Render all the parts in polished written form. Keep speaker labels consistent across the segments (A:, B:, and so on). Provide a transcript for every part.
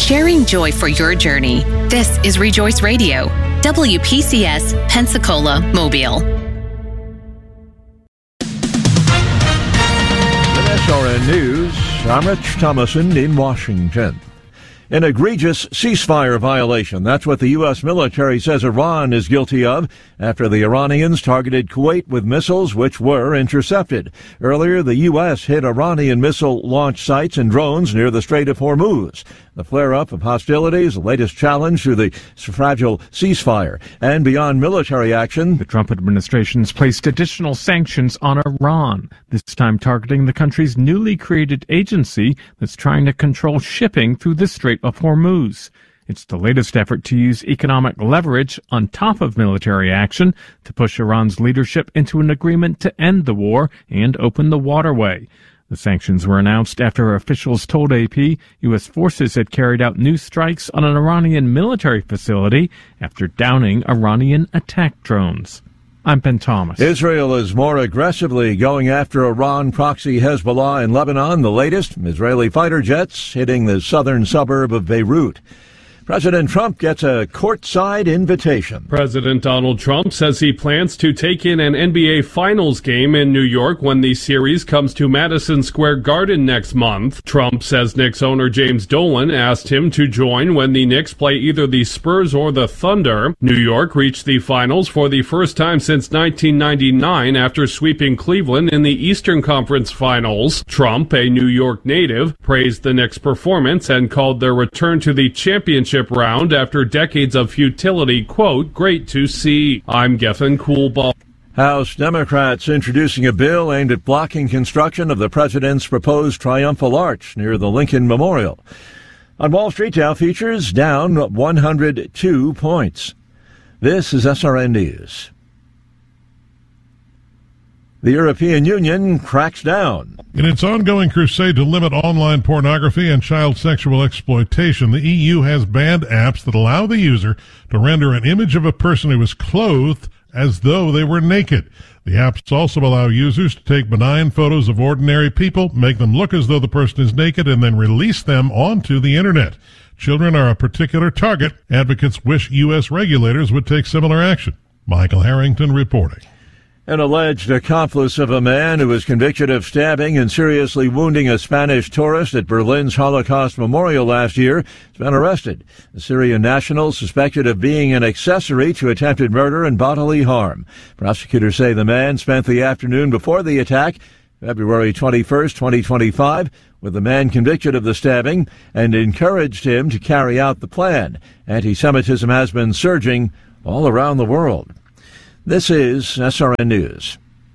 A: sharing joy for your journey. This is Rejoice Radio, WPCS, Pensacola, Mobile.
B: SRN News, I'm Rich Thomason in Washington. An egregious ceasefire violation. That's what the U.S. military says Iran is guilty of after the Iranians targeted Kuwait with missiles which were intercepted. Earlier, the U.S. hit Iranian missile launch sites and drones near the Strait of Hormuz. The flare-up of hostilities, the latest challenge to the fragile ceasefire. And beyond military action,
C: the Trump administration's placed additional sanctions on Iran, this time targeting the country's newly created agency that's trying to control shipping through the Strait of Hormuz. It's the latest effort to use economic leverage on top of military action to push Iran's leadership into an agreement to end the war and open the waterway. The sanctions were announced after officials told AP U.S. forces had carried out new strikes on an Iranian military facility after downing Iranian attack drones. I'm Ben Thomas.
B: Israel is more aggressively going after Iran proxy Hezbollah in Lebanon. The latest, Israeli fighter jets hitting the southern suburb of Beirut. President Trump gets a courtside invitation.
D: President Donald Trump says he plans to take in an NBA Finals game in New York when the series comes to Madison Square Garden next month. Trump says Knicks owner James Dolan asked him to join when the Knicks play either the Spurs or the Thunder. New York reached the finals for the first time since 1999 after sweeping Cleveland in the Eastern Conference Finals. Trump, a New York native, praised the Knicks' performance and called their return to the championship round after decades of futility, quote, great to see. I'm Geffen Coolbaugh.
B: House Democrats introducing a bill aimed at blocking construction of the president's proposed triumphal arch near the Lincoln Memorial. On Wall Street, Dow futures down 102 points. This is SRN News. The European Union cracks down.
E: In its ongoing crusade to limit online pornography and child sexual exploitation, the EU has banned apps that allow the user to render an image of a person who is clothed as though they were naked. The apps also allow users to take benign photos of ordinary people, make them look as though the person is naked, and then release them onto the internet. Children are a particular target. Advocates wish U.S. regulators would take similar action. Michael Harrington reporting.
B: An alleged accomplice of a man who was convicted of stabbing and seriously wounding a Spanish tourist at Berlin's Holocaust Memorial last year has been arrested. The Syrian national suspected of being an accessory to attempted murder and bodily harm. Prosecutors say the man spent the afternoon before the attack, February 21st, 2025, with the man convicted of the stabbing and encouraged him to carry out the plan. Anti-Semitism has been surging all around the world. This is SRN News.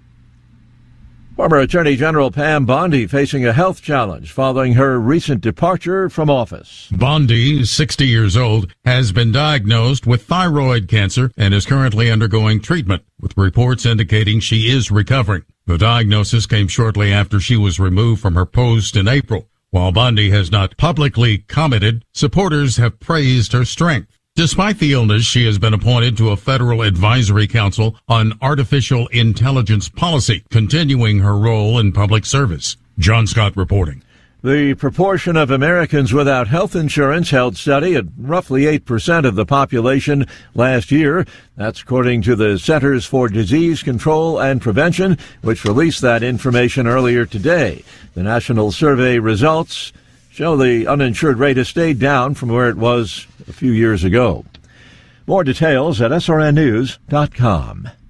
B: Former Attorney General Pam Bondi facing a health challenge following her recent departure from office.
F: Bondi, 60 years old, has been diagnosed with thyroid cancer and is currently undergoing treatment, with reports indicating she is recovering. The diagnosis came shortly after she was removed from her post in April. While Bondi has not publicly commented, supporters have praised her strength. Despite the illness, she has been appointed to a federal advisory council on artificial intelligence policy, continuing her role in public service. John Scott reporting.
B: The proportion of Americans without health insurance held steady at roughly 8% of the population last year. That's according to the Centers for Disease Control and Prevention, which released that information earlier today. The national survey results show the uninsured rate has stayed down from where it was a few years ago. More details at srnnews.com.